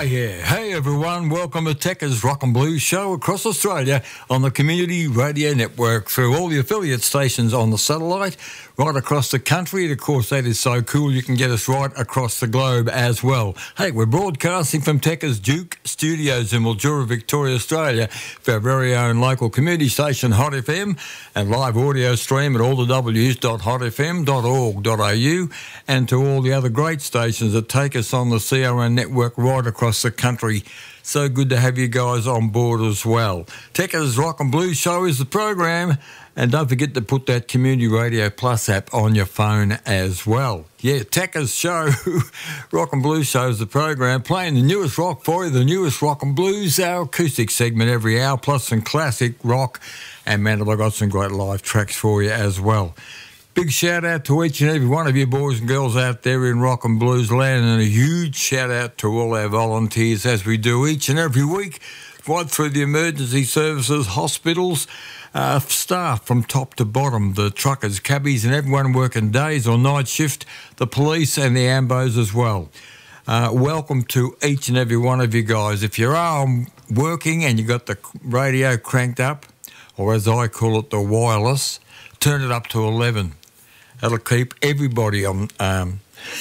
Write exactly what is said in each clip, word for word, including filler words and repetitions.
Hi, yeah. Hey, everyone. Welcome to Techers Rock and Blues Show across Australia on the Community Radio Network through all the affiliate stations on the satellite, right across the country. And, of course, that is so cool. You can get us right across the globe as well. Hey, we're broadcasting from Techers Duke Studios in Mildura, Victoria, Australia, for our very own local community station, Hot F M, and live audio stream at all the w's dot hot f m dot org dot a u, and to all the other great stations that take us on the C R N network right across the country. So good to have you guys on board as well. Techers Rock and Blues Show is the program, and don't forget to put that Community Radio Plus app on your phone as well. Yeah, Techers Show, Rock and Blues Show is the program, playing the newest rock for you, the newest rock and blues, our acoustic segment every hour, plus some classic rock, and man, have I got some great live tracks for you as well. Big shout out to each and every one of you boys and girls out there in rock and blues land, and a huge shout out to all our volunteers as we do each and every week, right through the emergency services, hospitals, uh, staff from top to bottom, the truckers, cabbies and everyone working days or night shift, the police and the ambos as well. Uh, welcome to each and every one of you guys. If you are working and you got the radio cranked up, or as I call it, the wireless, turn it up to eleven. That'll keep everybody on um,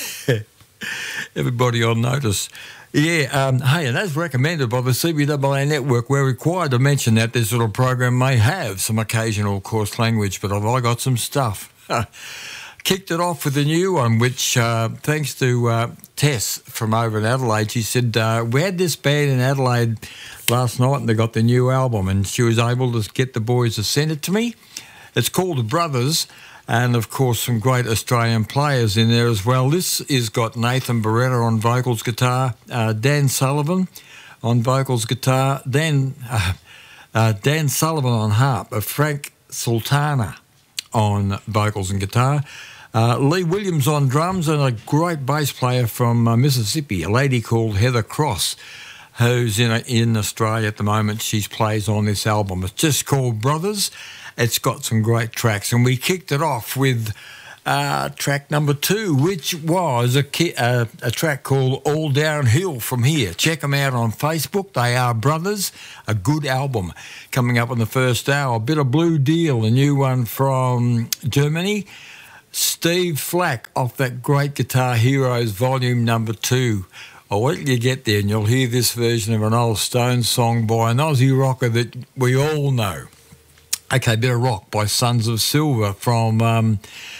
everybody on notice. Yeah, um, hey, and as recommended by the C B A A network, we're required to mention that this little program may have some occasional coarse language, but I've I got some stuff. Kicked it off with a new one, which, uh, thanks to uh, Tess from over in Adelaide, she said, uh, we had this band in Adelaide last night and they got the new album, and she was able to get the boys to send it to me. It's called The Brothers, and, of course, some great Australian players in there as well. This has got Nathan Beretta on vocals guitar, uh, Dan Sullivan on vocals guitar, then uh, uh, Dan Sullivan on harp, uh, Frank Sultana on vocals and guitar, uh, Lee Williams on drums, and a great bass player from uh, Mississippi, a lady called Heather Cross, who's in, a, in Australia at the moment. She plays on this album. It's just called Brothers. It's got some great tracks, and we kicked it off with uh, track number two, which was a, ki- uh, a track called All Downhill From Here. Check them out on Facebook. They are Brothers, a good album. Coming up in the first hour, a bit of Blue Deal, a new one from Germany. Steve Flack off that great Guitar Heroes volume number two. I'll wait till you get there and you'll hear this version of an old Stones song by an Aussie rocker that we all know. Okay, bit of rock by Sons of Silver from, um,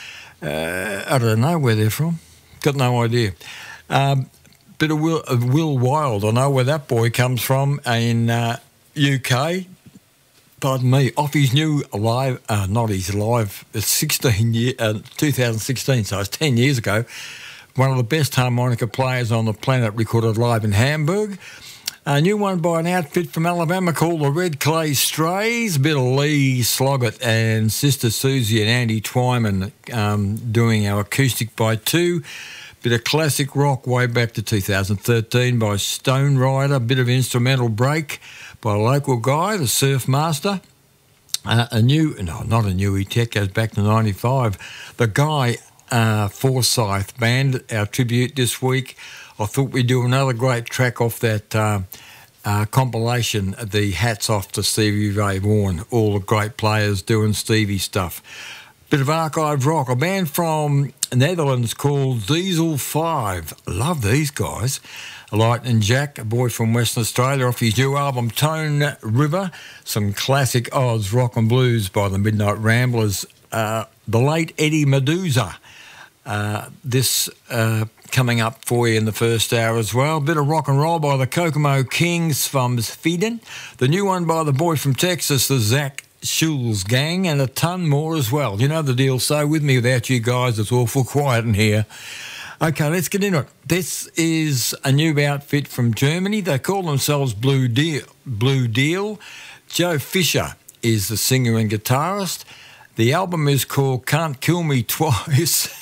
uh, I don't know where they're from. Got no idea. Um, bit of Will, of Will Wilde. I know where that boy comes from in uh, U K. Pardon me. Off his new live, uh, not his live, it's sixteen year, uh, two thousand sixteen, so it's ten years ago. One of the best harmonica players on the planet, recorded live in Hamburg. A new one by an outfit from Alabama called the Red Clay Strays. A bit of Lee Sloggett and Sister Susie and Andy Twyman um, doing our acoustic by two. Bit of classic rock way back to two thousand thirteen by Stone Rider. Bit of instrumental break by a local guy, the Surf Master. Uh, a new, no, not a new E-Tech, goes back to ninety-five. The Guy uh, Forsyth Band, our tribute this week. I thought we'd do another great track off that uh, uh, compilation, the Hats Off to Stevie Ray Vaughan, all the great players doing Stevie stuff. Bit of archive rock, a band from Netherlands called Diesel five. Love these guys. Lightning Jack, a boy from Western Australia, off his new album Tone River. Some classic Oz rock and blues by the Midnight Ramblers. Uh, the late Eddie Meduza. Uh, this uh, coming up for you in the first hour as well. A bit of rock and roll by the Kokomo Kings from Sweden. The new one by the boy from Texas, the Zach Schulz Gang, and a ton more as well. You know the deal. So with me, without you guys, it's awful quiet in here. Okay, let's get into it. This is a new outfit from Germany. They call themselves Blue Deal. Blue Deal. Joe Fisher is the singer and guitarist. The album is called Can't Kill Me Twice.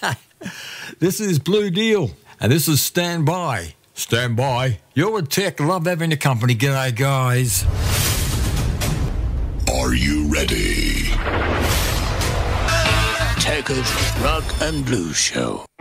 This is Blue Deal, and this is Stand By. Stand by. You're a tech. Love having your company. G'day, guys. Are you ready? Techers Rock and Blues Show.